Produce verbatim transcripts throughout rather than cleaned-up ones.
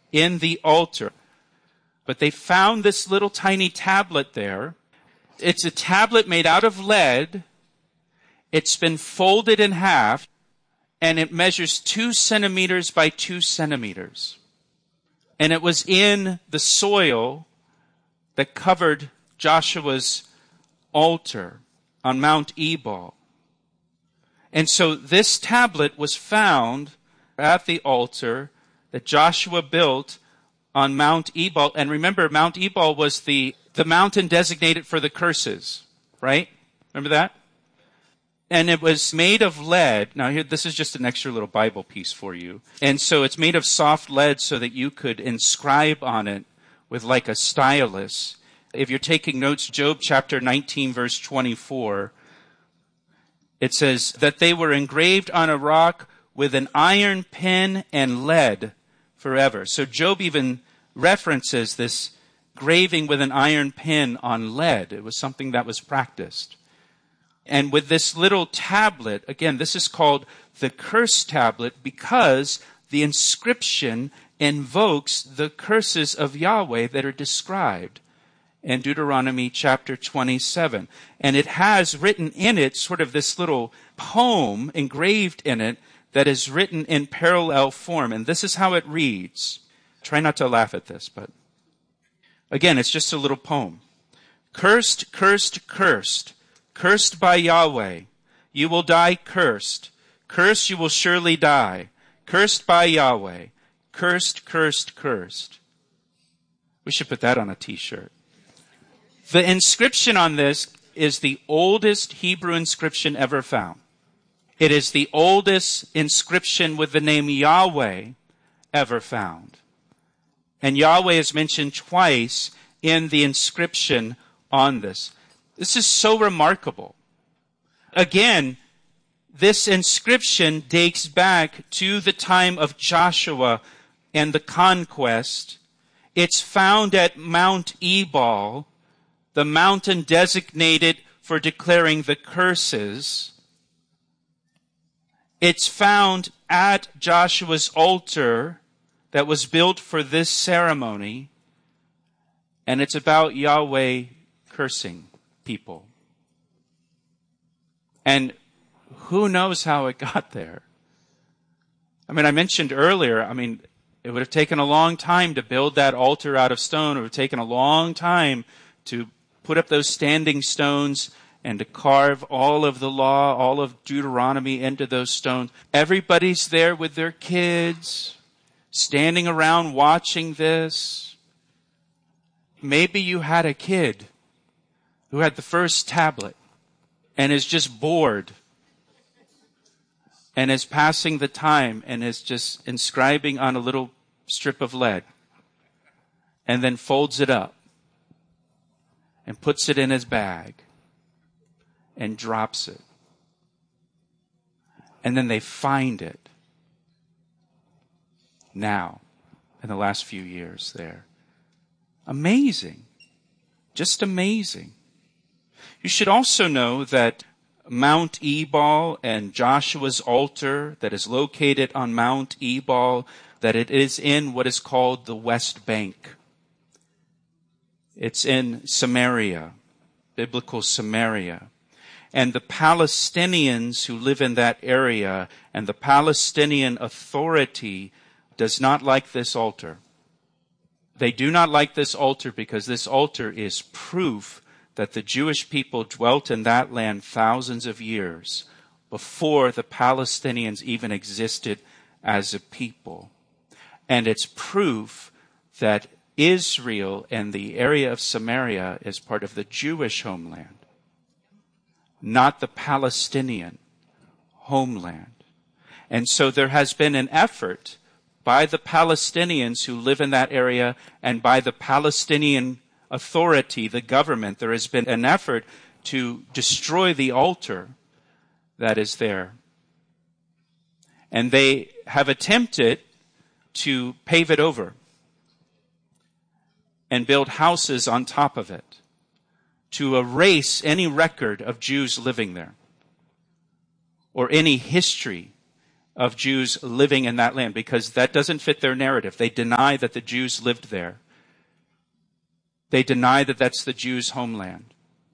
in the altar. But they found this little tiny tablet there. It's a tablet made out of lead. It's been folded in half, and it measures two centimeters by two centimeters. And it was in the soil that covered Joshua's altar on Mount Ebal. And so this tablet was found at the altar that Joshua built on Mount Ebal. And remember, Mount Ebal was the, the mountain designated for the curses, right? Remember that? And it was made of lead. Now here, this is just an extra little Bible piece for you. And so it's made of soft lead so that you could inscribe on it with like a stylus. If you're taking notes, Job chapter nineteen, verse twenty-four, it says that they were engraved on a rock with an iron pen and lead forever. So Job even references this graving with an iron pen on lead. It was something that was practiced. And with this little tablet, again, this is called the curse tablet because the inscription invokes the curses of Yahweh that are described in Deuteronomy chapter twenty-seven. And it has written in it sort of this little poem engraved in it that is written in parallel form. And this is how it reads. Try not to laugh at this, but again, it's just a little poem. Cursed, cursed, cursed. Cursed by Yahweh, you will die cursed. Cursed, you will surely die. Cursed by Yahweh. Cursed, cursed, cursed. We should put that on a t-shirt. The inscription on this is the oldest Hebrew inscription ever found. It is the oldest inscription with the name Yahweh ever found. And Yahweh is mentioned twice in the inscription on this. This is so remarkable. Again, this inscription dates back to the time of Joshua and the conquest. It's found at Mount Ebal, the mountain designated for declaring the curses. It's found at Joshua's altar that was built for this ceremony. And it's about Yahweh cursing people. And who knows how it got there? I mean, I mentioned earlier, I mean, it would have taken a long time to build that altar out of stone. It would have taken a long time to put up those standing stones and to carve all of the law, all of Deuteronomy into those stones. Everybody's there with their kids, standing around watching this. Maybe you had a kid who had the first tablet and is just bored and is passing the time and is just inscribing on a little strip of lead and then folds it up and puts it in his bag and drops it. And then they find it now in the last few years there. Amazing. Just amazing. You should also know that Mount Ebal and Joshua's altar that is located on Mount Ebal, that it is in what is called the West Bank. It's in Samaria, biblical Samaria. And the Palestinians who live in that area and the Palestinian Authority does not like this altar. They do not like this altar because this altar is proof that the Jewish people dwelt in that land thousands of years before the Palestinians even existed as a people. And it's proof that Israel and the area of Samaria is part of the Jewish homeland, not the Palestinian homeland. And so there has been an effort by the Palestinians who live in that area and by the Palestinian Authority, the government, there has been an effort to destroy the altar that is there. And they have attempted to pave it over and build houses on top of it to erase any record of Jews living there or any history of Jews living in that land, because that doesn't fit their narrative. They deny that the Jews lived there. They deny that that's the Jews' homeland,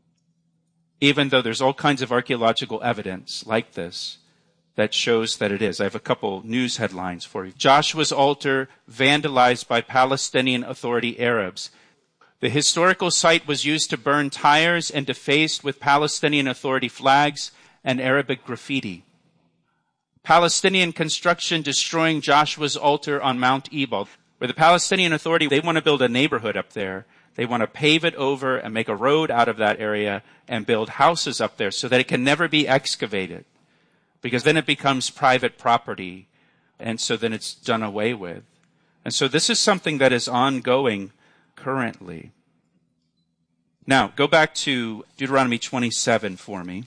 even though there's all kinds of archaeological evidence like this that shows that it is. I have a couple news headlines for you. Joshua's altar vandalized by Palestinian Authority Arabs. The historical site was used to burn tires and defaced with Palestinian Authority flags and Arabic graffiti. Palestinian construction destroying Joshua's altar on Mount Ebal. Where the Palestinian Authority, they want to build a neighborhood up there. They want to pave it over and make a road out of that area and build houses up there so that it can never be excavated, because then it becomes private property, and so then it's done away with. And so this is something that is ongoing currently. Now, go back to Deuteronomy twenty-seven for me.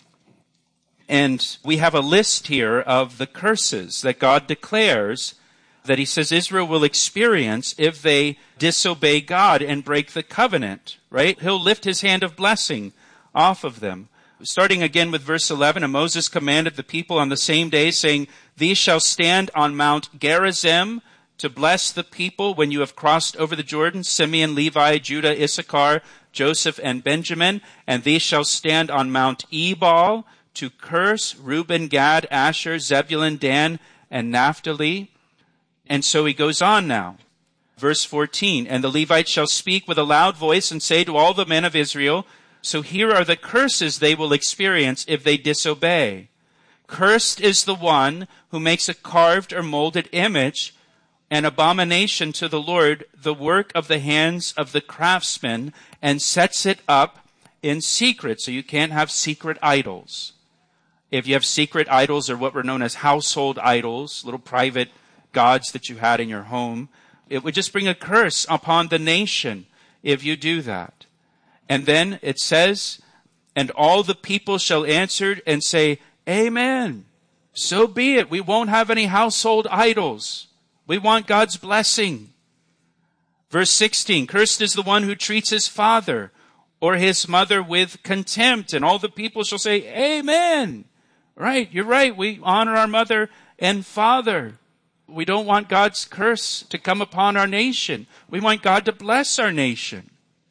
And we have a list here of the curses that God declares that he says Israel will experience if they disobey God and break the covenant, right? He'll lift his hand of blessing off of them. Starting again with verse eleven, and Moses commanded the people on the same day, saying, "These shall stand on Mount Gerizim to bless the people when you have crossed over the Jordan, Simeon, Levi, Judah, Issachar, Joseph, and Benjamin. And these shall stand on Mount Ebal to curse Reuben, Gad, Asher, Zebulun, Dan, and Naphtali." And so he goes on now. Verse fourteen, "And the Levites shall speak with a loud voice and say to all the men of Israel," so here are the curses they will experience if they disobey. "Cursed is the one who makes a carved or molded image, an abomination to the Lord, the work of the hands of the craftsman, and sets it up in secret." So you can't have secret idols. If you have secret idols, or what were known as household idols, little private gods that you had in your home, it would just bring a curse upon the nation if you do that. And then it says, "And all the people shall answer and say, Amen. So be it. We won't have any household idols. We want God's blessing." Verse sixteen, "Cursed is the one who treats his father or his mother with contempt." And all the people shall say, Amen. Right, you're right. We honor our mother and father. We don't want God's curse to come upon our nation. We want God to bless our nation.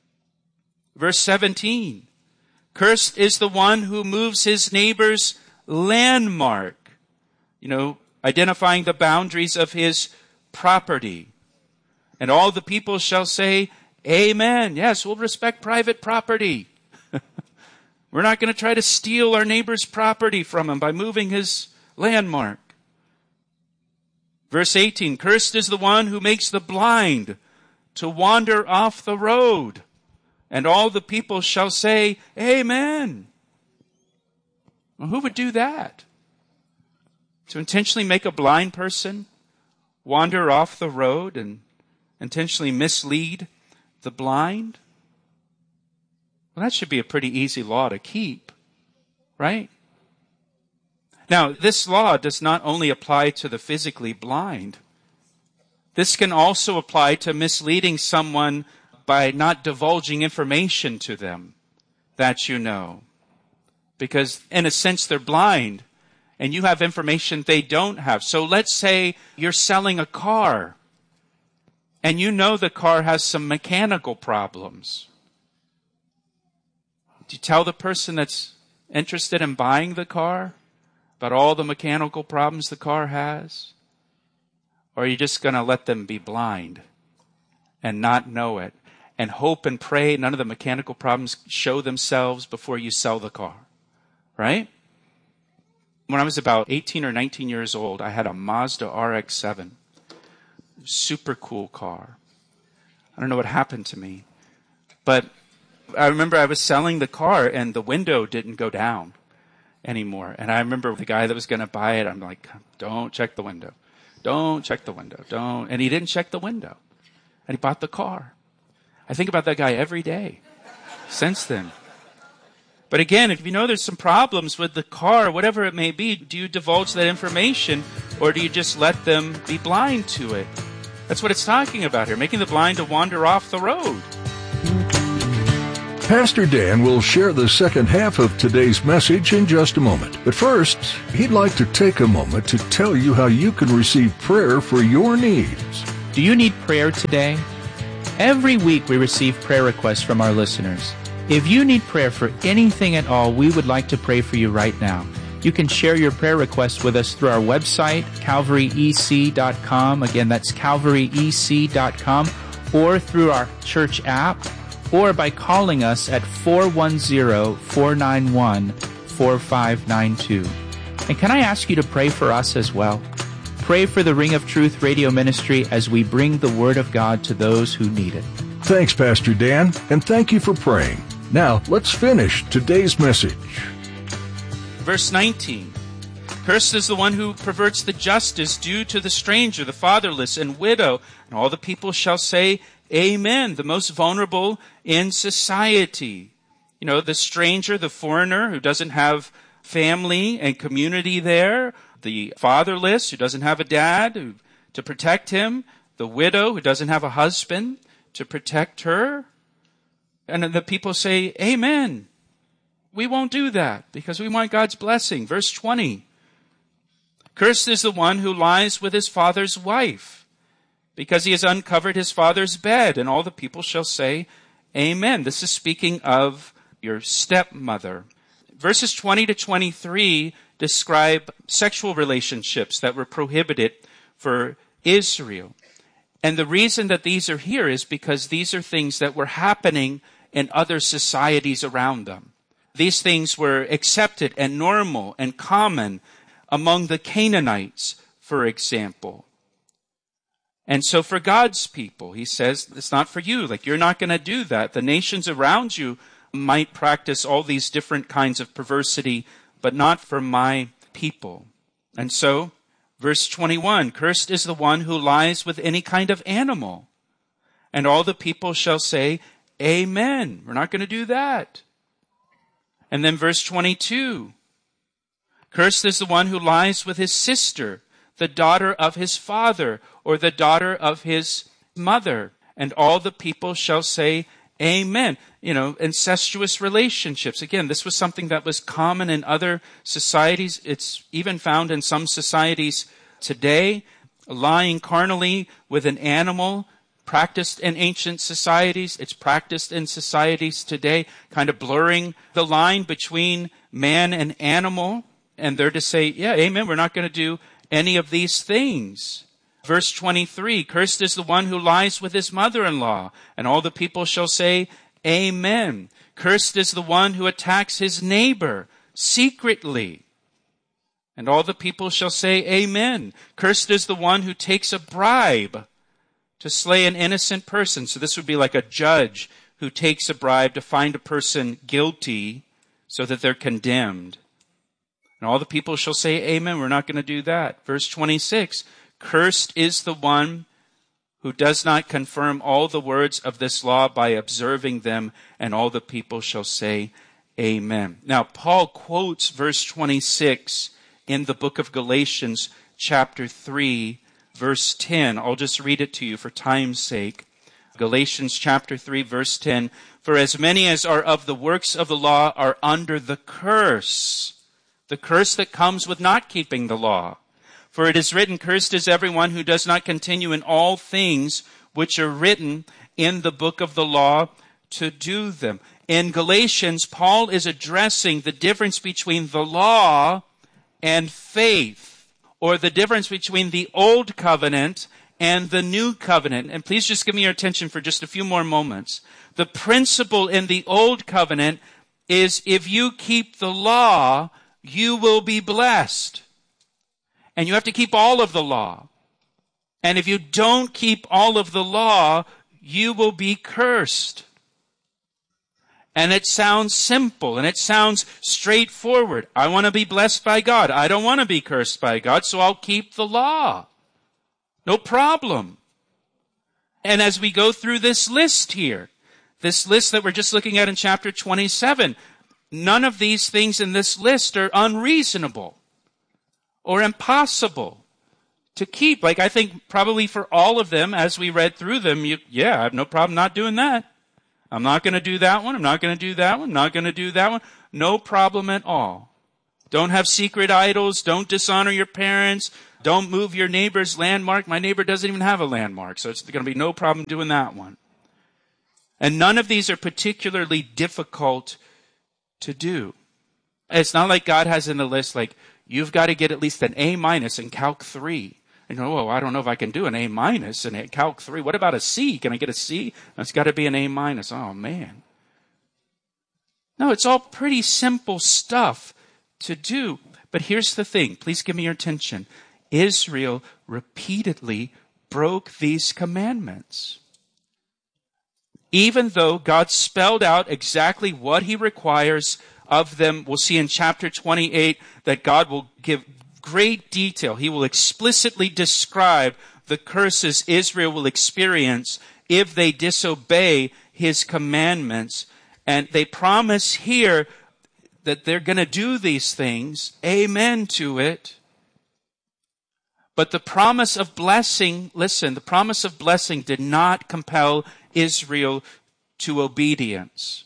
Verse seventeen, "Cursed is the one who moves his neighbor's landmark," you know, identifying the boundaries of his property. "And all the people shall say, Amen." Yes, we'll respect private property. We're not going to try to steal our neighbor's property from him by moving his landmark. Verse eighteen, "Cursed is the one who makes the blind to wander off the road. And all the people shall say, Amen." Well, who would do that? To intentionally make a blind person wander off the road and intentionally mislead the blind? Well, that should be a pretty easy law to keep, right? Now, this law does not only apply to the physically blind. This can also apply to misleading someone by not divulging information to them that you know. Because in a sense, they're blind and you have information they don't have. So let's say you're selling a car and you know the car has some mechanical problems. Do you tell the person that's interested in buying the car about all the mechanical problems the car has? Or are you just going to let them be blind and not know it and hope and pray none of the mechanical problems show themselves before you sell the car? Right? When I was about eighteen or nineteen years old, I had a Mazda R X seven. Super cool car. I don't know what happened to me. But I remember I was selling the car and the window didn't go down anymore. And I remember the guy that was going to buy it, I'm like, don't check the window. Don't check the window. Don't. And he didn't check the window. And he bought the car. I think about that guy every day since then. But again, if you know there's some problems with the car, whatever it may be, do you divulge that information or do you just let them be blind to it? That's what it's talking about here, making the blind to wander off the road. Pastor Dan will share the second half of today's message in just a moment. But first, he'd like to take a moment to tell you how you can receive prayer for your needs. Do you need prayer today? Every week we receive prayer requests from our listeners. If you need prayer for anything at all, we would like to pray for you right now. You can share your prayer requests with us through our website, calvary e c dot com. Again, that's calvary e c dot com, or through our church app, or by calling us at four one zero, four nine one, four five nine two. And can I ask you to pray for us as well? Pray for the Ring of Truth radio ministry as we bring the Word of God to those who need it. Thanks, Pastor Dan, and thank you for praying. Now, let's finish today's message. Verse nineteen. Cursed is the one who perverts the justice due to the stranger, the fatherless, and widow. And all the people shall say, Amen. The most vulnerable in society. You know, the stranger, the foreigner who doesn't have family and community there. The fatherless who doesn't have a dad who, to protect him. The widow who doesn't have a husband to protect her. And the people say, Amen. We won't do that because we want God's blessing. Verse twenty. Cursed is the one who lies with his father's wife, because he has uncovered his father's bed. And all the people shall say, Amen. This is speaking of your stepmother. Verses twenty to twenty-three describe sexual relationships that were prohibited for Israel. And the reason that these are here is because these are things that were happening in other societies around them. These things were accepted and normal and common among the Canaanites, for example. And so for God's people, he says, it's not for you. Like, you're not going to do that. The nations around you might practice all these different kinds of perversity, but not for my people. And so, verse twenty-one, cursed is the one who lies with any kind of animal. And all the people shall say, Amen. We're not going to do that. And then verse twenty-two, cursed is the one who lies with his sister, the daughter of his father, or the daughter of his mother. And all the people shall say, Amen. You know, incestuous relationships. Again, this was something that was common in other societies. It's even found in some societies today. Lying carnally with an animal, practiced in ancient societies. It's practiced in societies today, kind of blurring the line between man and animal. And they're to say, yeah, amen, we're not going to do any of these things. Verse twenty-three, cursed is the one who lies with his mother-in-law, and all the people shall say, Amen. Cursed is the one who attacks his neighbor secretly, and all the people shall say, Amen. Cursed is the one who takes a bribe to slay an innocent person. So this would be like a judge who takes a bribe to find a person guilty so that they're condemned. And all the people shall say, Amen. We're not going to do that. Verse twenty-six, cursed is the one who does not confirm all the words of this law by observing them, and all the people shall say, Amen. Now, Paul quotes verse twenty-six in the book of Galatians, chapter three, verse ten. I'll just read it to you for time's sake. Galatians chapter three, verse ten. For as many as are of the works of the law are under the curse, the curse that comes with not keeping the law. For it is written, cursed is everyone who does not continue in all things which are written in the book of the law to do them. In Galatians, Paul is addressing the difference between the law and faith, or the difference between the old covenant and the new covenant. And please just give me your attention for just a few more moments. The principle in the old covenant is if you keep the law, you will be blessed. And you have to keep all of the law. And if you don't keep all of the law, you will be cursed. And it sounds simple and it sounds straightforward. I want to be blessed by God. I don't want to be cursed by God, so I'll keep the law. No problem. And as we go through this list here, this list that we're just looking at in chapter twenty-seven, none of these things in this list are unreasonable or impossible to keep. Like, I think probably for all of them, as we read through them, you, yeah, I have no problem not doing that. I'm not going to do that one. I'm not going to do that one. Not going to do that one. No problem at all. Don't have secret idols. Don't dishonor your parents. Don't move your neighbor's landmark. My neighbor doesn't even have a landmark, so it's going to be no problem doing that one. And none of these are particularly difficult to do. It's not like God has in the list, like, you've got to get at least an A minus in Calc three. And you know, oh, I don't know if I can do an A minus in Calc three. What about a C? Can I get a C? It's got to be an A minus. Oh, man. No, it's all pretty simple stuff to do. But here's the thing. Please give me your attention. Israel repeatedly broke these commandments. Even though God spelled out exactly what he requires of them, we'll see in chapter twenty-eight that God will give great detail. He will explicitly describe the curses Israel will experience if they disobey his commandments. And they promise here that they're going to do these things. Amen to it. But the promise of blessing, listen, the promise of blessing did not compel Israel to obedience.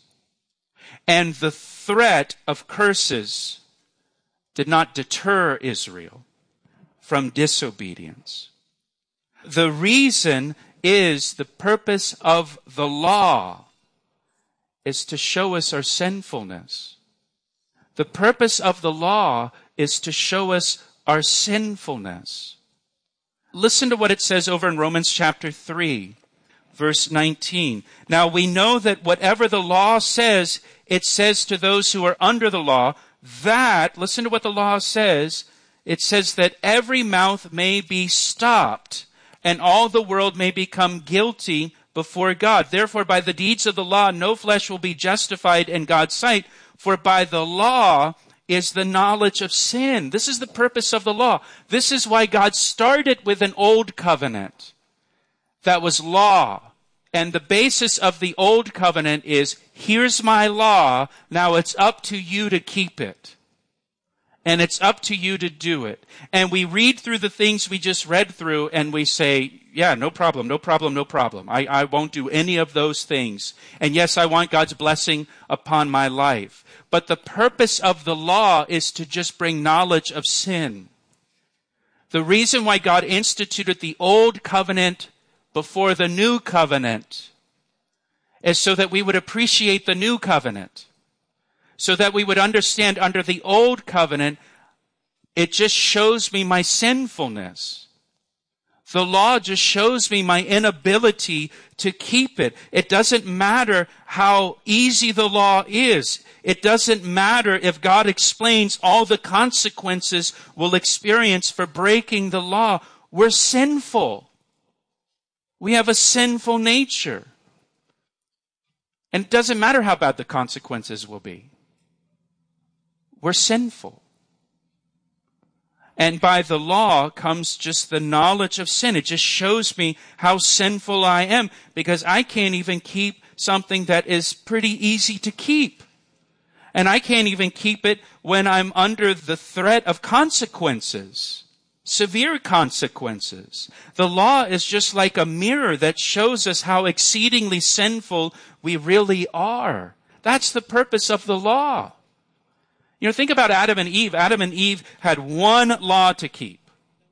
And the threat of curses did not deter Israel from disobedience. The reason is the purpose of the law is to show us our sinfulness. The purpose of the law is to show us our sinfulness. Listen to what it says over in Romans chapter three, verse nineteen. Now we know that whatever the law says, it says to those who are under the law, that, listen to what the law says, it says that every mouth may be stopped, and all the world may become guilty before God. Therefore, by the deeds of the law, no flesh will be justified in God's sight, for by the law is the knowledge of sin. This is the purpose of the law. This is why God started with an old covenant that was law. And the basis of the old covenant is, here's my law, now it's up to you to keep it. And it's up to you to do it. And we read through the things we just read through and we say, yeah, no problem, no problem, no problem. I, I won't do any of those things. And yes, I want God's blessing upon my life. But the purpose of the law is to just bring knowledge of sin. The reason why God instituted the old covenant before the new covenant is so that we would appreciate the new covenant. So that we would understand under the old covenant, it just shows me my sinfulness. The law just shows me my inability to keep it. It doesn't matter how easy the law is. It doesn't matter if God explains all the consequences we'll experience for breaking the law. We're sinful. We have a sinful nature. And it doesn't matter how bad the consequences will be. We're sinful. And by the law comes just the knowledge of sin. It just shows me how sinful I am because I can't even keep something that is pretty easy to keep. And I can't even keep it when I'm under the threat of consequences, severe consequences. The law is just like a mirror that shows us how exceedingly sinful we really are. That's the purpose of the law. You know, think about Adam and Eve. Adam and Eve had one law to keep.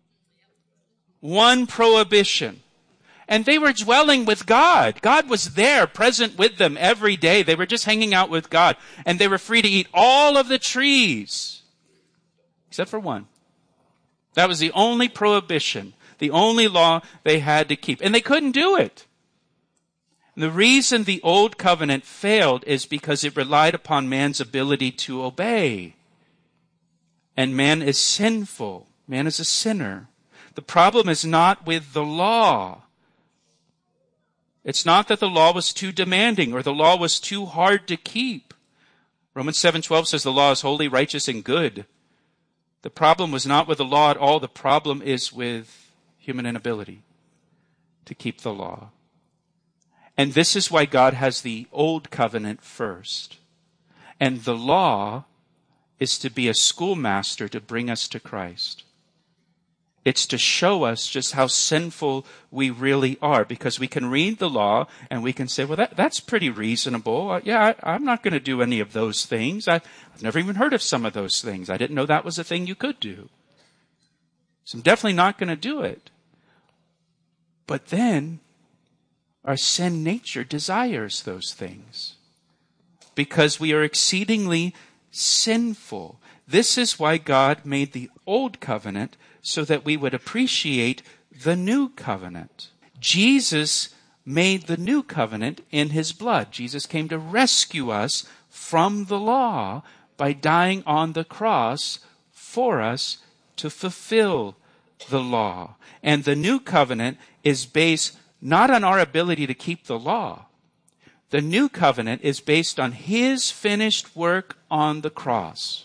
One prohibition. And they were dwelling with God. God was there, present with them every day. They were just hanging out with God. And they were free to eat all of the trees. Except for one. That was the only prohibition. The only law they had to keep. And they couldn't do it. The reason the old covenant failed is because it relied upon man's ability to obey. And man is sinful. Man is a sinner. The problem is not with the law. It's not that the law was too demanding or the law was too hard to keep. Romans seven twelve says the law is holy, righteous, and good. The problem was not with the law at all. The problem is with human inability to keep the law. And this is why God has the old covenant first. And the law is to be a schoolmaster to bring us to Christ. It's to show us just how sinful we really are, because we can read the law and we can say, well, that, that's pretty reasonable. Uh, yeah, I, I'm not going to do any of those things. I, I've never even heard of some of those things. I didn't know that was a thing you could do. So I'm definitely not going to do it. But then our sin nature desires those things because we are exceedingly sinful. This is why God made the old covenant, so that we would appreciate the new covenant. Jesus made the new covenant in his blood. Jesus came to rescue us from the law by dying on the cross for us to fulfill the law. And the new covenant is based not on our ability to keep the law. The new covenant is based on his finished work on the cross.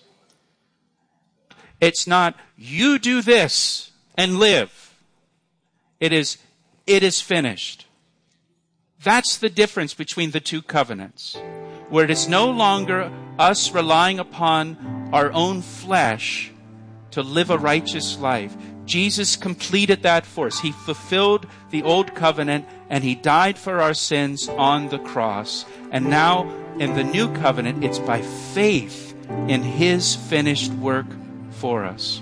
It's not, you do this and live. It is, it is finished. That's the difference between the two covenants, where it is no longer us relying upon our own flesh to live a righteous life. Jesus completed that for us. He fulfilled the old covenant and he died for our sins on the cross. And now in the new covenant, it's by faith in his finished work for us.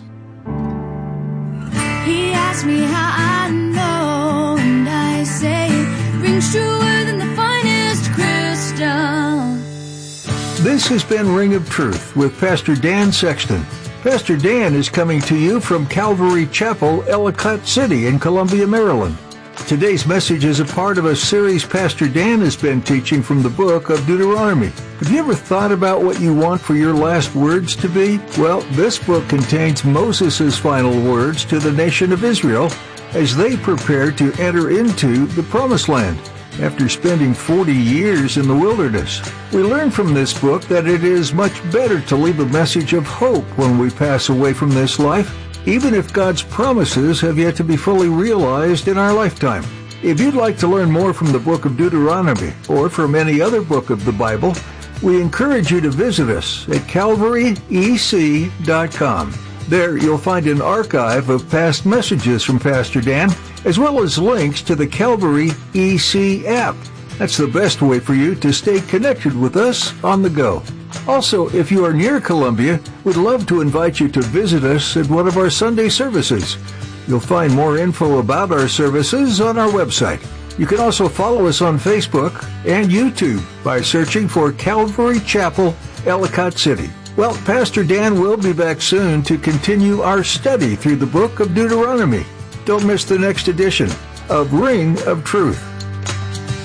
He asked me how I know, and I say it rings truer than the finest crystal. This has been Ring of Truth with Pastor Dan Sexton. Pastor Dan is coming to you from Calvary Chapel, Ellicott City in Columbia, Maryland. Today's message is a part of a series Pastor Dan has been teaching from the book of Deuteronomy. Have you ever thought about what you want for your last words to be? Well, this book contains Moses' final words to the nation of Israel as they prepare to enter into the Promised Land after spending forty years in the wilderness. We learn from this book that it is much better to leave a message of hope when we pass away from this life, even if God's promises have yet to be fully realized in our lifetime. If you'd like to learn more from the book of Deuteronomy or from any other book of the Bible, we encourage you to visit us at calvary e c dot com. There you'll find an archive of past messages from Pastor Dan, as well as links to the Calvary E C app. That's the best way for you to stay connected with us on the go. Also, if you are near Columbia, we'd love to invite you to visit us at one of our Sunday services. You'll find more info about our services on our website. You can also follow us on Facebook and YouTube by searching for Calvary Chapel, Ellicott City. Well, Pastor Dan will be back soon to continue our study through the book of Deuteronomy. Don't miss the next edition of Ring of Truth.